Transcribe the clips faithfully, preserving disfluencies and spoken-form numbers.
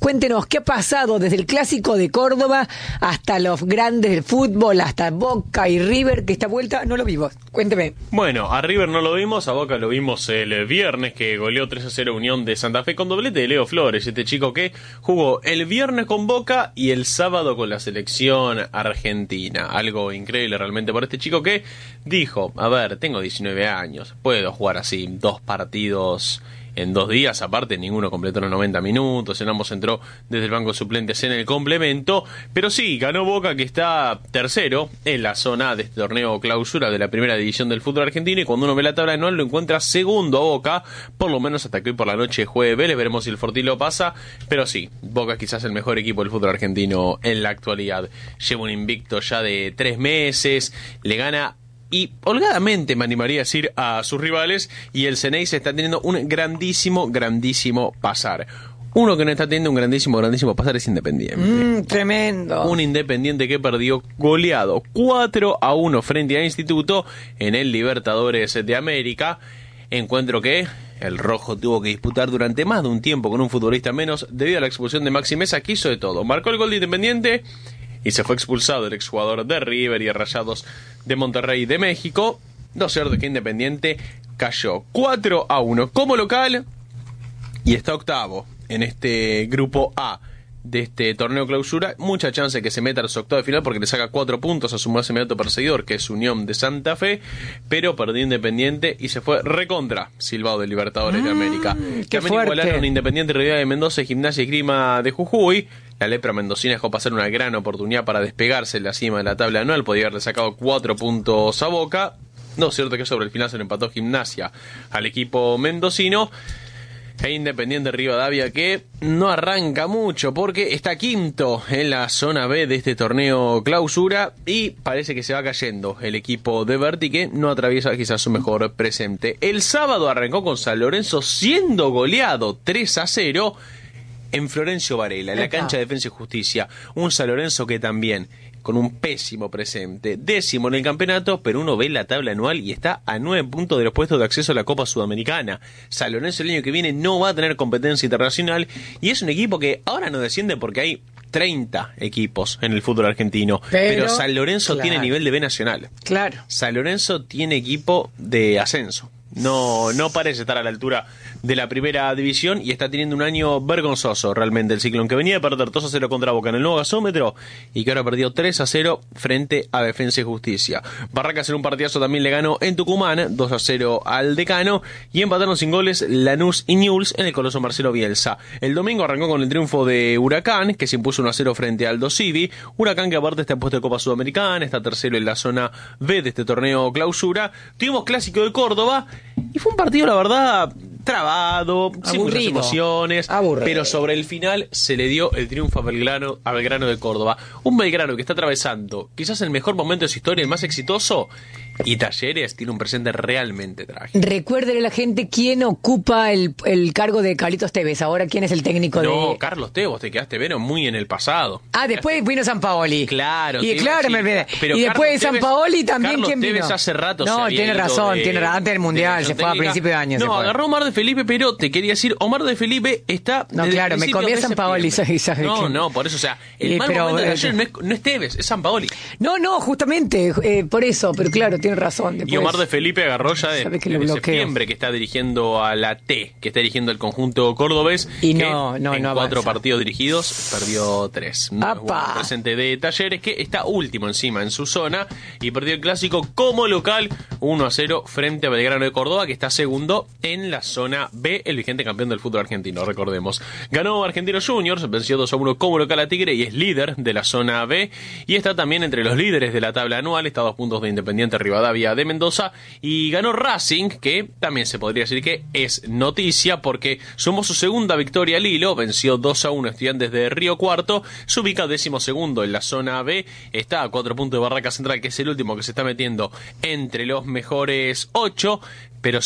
cuéntenos qué ha pasado desde el Clásico de Córdoba hasta los grandes del fútbol, hasta Boca y River, que esta vuelta no lo vimos. Cuénteme. Bueno, a River no lo vimos, a Boca lo vimos el viernes, que goleó tres a cero Unión de Santa Fe con doblete de Leo Flores, este chico que jugó el viernes con Boca y el sábado con la selección argentina. Algo increíble realmente por este chico que dijo, a ver, tengo diecinueve años, puedo jugar así dos partidos en dos días, aparte ninguno completó los noventa minutos, en ambos entró desde el banco de suplentes en el complemento, pero sí, ganó Boca, que está tercero en la zona de este torneo clausura de la primera división del fútbol argentino, y cuando uno ve la tabla anual lo encuentra segundo a Boca, por lo menos hasta que hoy por la noche juegue Vélez, veremos si el Fortilo pasa, pero sí, Boca es quizás el mejor equipo del fútbol argentino en la actualidad, lleva un invicto ya de tres meses, le gana y holgadamente, me animaría a decir, a sus rivales, y el Ceneice está teniendo un grandísimo, grandísimo pasar. Uno que no está teniendo un grandísimo, grandísimo pasar es Independiente. Mm, tremendo. Un Independiente que perdió goleado cuatro a uno frente a Instituto en el Libertadores de América. Encuentro que el rojo tuvo que disputar durante más de un tiempo con un futbolista menos debido a la expulsión de Maxi Mesa, que hizo de todo. Marcó el gol de Independiente y se fue expulsado el exjugador de River y Rayados de Monterrey de México. Lo cierto es que Independiente cayó cuatro a uno como local y está octavo en este grupo A de este torneo clausura. Mucha chance que se meta a los octavos de final porque le saca cuatro puntos a su más inmediato perseguidor, que es Unión de Santa Fe, pero perdió Independiente y se fue recontra silbado de Libertadores mm, de América. También igualaron Independiente, Rivadavia de Mendoza y Gimnasia y Esgrima de Jujuy. La lepra mendocina dejó pasar una gran oportunidad para despegarse en la cima de la tabla anual, podía haberle sacado cuatro puntos a Boca. No, cierto que sobre el final se le empató Gimnasia al equipo mendocino. E Independiente Rivadavia que no arranca mucho porque está quinto en la zona B de este torneo clausura y parece que se va cayendo el equipo de Berti, que no atraviesa quizás su mejor presente. El sábado arrancó con San Lorenzo siendo goleado tres a cero en Florencio Varela, en la cancha de Defensa y Justicia. Un San Lorenzo que también con un pésimo presente, décimo en el campeonato, pero uno ve la tabla anual y está a nueve puntos de los puestos de acceso a la Copa Sudamericana. San Lorenzo el año que viene no va a tener competencia internacional y es un equipo que ahora no desciende porque hay treinta equipos en el fútbol argentino, pero, pero San Lorenzo claro. tiene nivel de B nacional. Claro. San Lorenzo tiene equipo de ascenso. No, no parece estar a la altura de la primera división y está teniendo un año vergonzoso realmente el Ciclón, que venía de perder dos a cero contra Boca en el nuevo gasómetro y que ahora perdió tres a cero frente a Defensa y Justicia. Barracas en un partidazo también le ganó en Tucumán dos a cero al Decano y empataron sin goles Lanús y Newell's en el Coloso Marcelo Bielsa. El domingo arrancó con el triunfo de Huracán, que se impuso uno a cero frente al Aldo Civi. Huracán que aparte está en puesto de Copa Sudamericana, está tercero en la zona B de este torneo clausura. Tuvimos Clásico de Córdoba y fue un partido, la verdad, trabado, aburrido, sin muchas emociones, aburrido. Pero sobre el final se le dio el triunfo a Belgrano, a Belgrano de Córdoba. Un Belgrano que está atravesando quizás el mejor momento de su historia, el más exitoso, y Talleres tiene un presente realmente trágico. Recuérdele a la gente quién ocupa el, el cargo de Carlitos Tevez. Ahora, ¿quién es el técnico no, de...? No, Carlos Tevez, te quedaste Vero muy en el pasado. Ah, después vino Sampaoli. Claro. Y claro, me olvidé. Y después de Sampaoli también, Carlos ¿quién vino? Tevez hace rato no, se había tiene ido razón, de, tiene razón. Antes del Mundial, se fue a principios de año. No, agarró Omar de Felipe, pero te quería decir, Omar de Felipe está... No, claro, me comí a Sampaoli. No, que... no, por eso, o sea, el eh, mal pero, momento de ayer no es, no es Tevez, es Sampaoli. No, no, justamente, eh, por eso, pero claro, tiene razón. Después, y Omar de Felipe agarró ya de, que de septiembre que está dirigiendo a la T, que está dirigiendo el conjunto cordobés, y que no, no, en no cuatro avanza. partidos dirigidos perdió tres. No es bueno presente de Talleres, que está último encima en su zona y perdió el clásico como local uno a cero frente a Belgrano de Córdoba, que está segundo en la zona B, el vigente campeón del fútbol argentino, recordemos. Ganó Argentinos Juniors, venció dos a uno como local a Tigre y es líder de la zona B y está también entre los líderes de la tabla anual, está a dos puntos de Independiente Rivadavia de Mendoza y ganó Racing, que también se podría decir que es noticia porque sumó su segunda victoria al hilo, venció dos a uno Estudiantes de Río Cuarto, se ubica décimo segundo en la zona B, está a cuatro puntos de Barraca Central, que es el último que se está metiendo entre los mejores ocho, pero sí,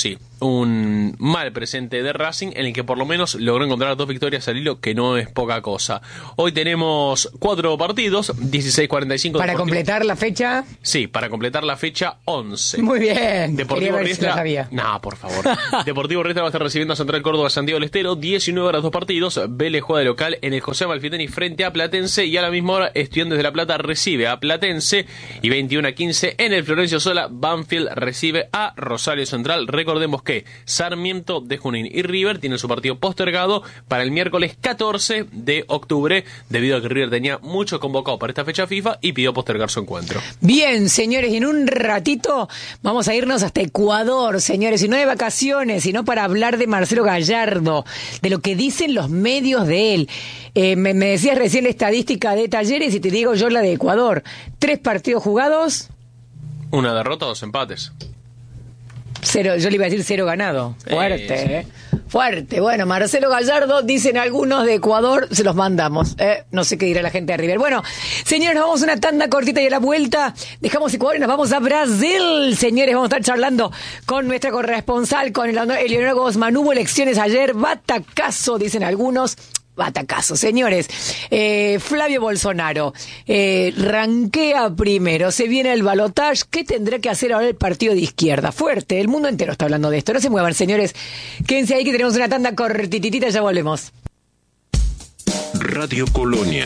un mal presente de Racing en el que por lo menos logró encontrar dos victorias al hilo, que no es poca cosa. Hoy tenemos cuatro partidos, dieciséis cuarenta y cinco. ¿Para Deportivo... completar la fecha? Sí, para completar la fecha once. Muy bien. Deportivo Riestra... Si no, por favor. Deportivo Riestra va a estar recibiendo a Central Córdoba Santiago del Estero, diecinueve horas dos partidos. Vélez juega de local en el José Amalfitani frente a Platense, y a la misma hora Estudiantes de La Plata recibe a Platense, y veintiuno a quince en el Florencio Sola Banfield recibe a Rosario Central. Recordemos que Sarmiento de Junín y River tienen su partido postergado para el miércoles catorce de octubre, debido a que River tenía mucho convocado para esta fecha FIFA y pidió postergar su encuentro. Bien, señores, y en un ratito vamos a irnos hasta Ecuador, señores, y no de vacaciones, sino para hablar de Marcelo Gallardo, de lo que dicen los medios de él. Eh, me, me decías recién la estadística de Talleres y te digo yo la de Ecuador. Tres partidos jugados. Una derrota, dos empates. Cero, yo le iba a decir cero ganado. Fuerte, sí, sí. ¿eh? Fuerte. Bueno, Marcelo Gallardo, dicen algunos de Ecuador, se los mandamos. ¿eh? No sé qué dirá la gente de River. Bueno, señores, nos vamos a una tanda cortita y a la vuelta dejamos Ecuador y nos vamos a Brasil. Señores, vamos a estar charlando con nuestra corresponsal, con el Eleonora Guzmán. Hubo elecciones ayer, batacazo, dicen algunos. Batacazo, señores. Eh, Flavio Bolsonaro eh, ranquea primero, se viene el balotaje. ¿Qué tendrá que hacer ahora el partido de izquierda? Fuerte, el mundo entero está hablando de esto. No se muevan, señores. Quédense ahí que tenemos una tanda cortititita, ya volvemos. Radio Colonia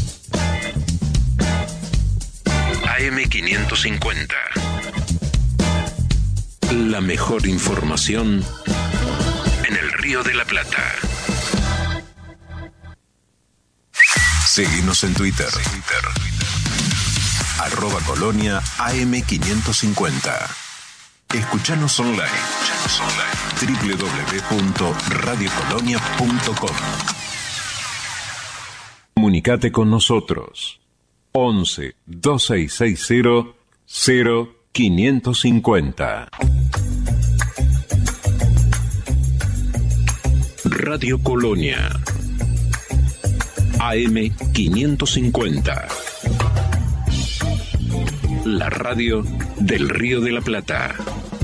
A M quinientos cincuenta. La mejor información en el Río de la Plata. Seguinos en Twitter. Arroba Colonia A M quinientos cincuenta. Escuchanos online. doble u doble u doble u punto radio colonia punto com. Comunicate con nosotros. once, dos seis seis cero, cero quinientos cincuenta. Radio Colonia A M quinientos cincuenta. La radio del Río de la Plata.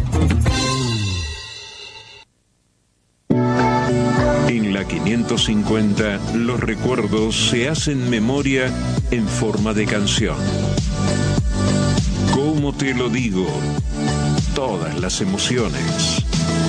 En la quinientos cincuenta, los recuerdos se hacen memoria en forma de canción. ¿Cómo te lo digo? Todas las emociones.